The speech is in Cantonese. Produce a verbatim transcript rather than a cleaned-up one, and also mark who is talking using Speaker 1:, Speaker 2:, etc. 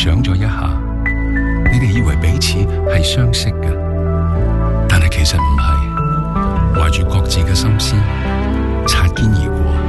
Speaker 1: 想咗一下，你哋以為彼此係相識嘅，但係其實唔係，懷住各自嘅心思擦肩而過。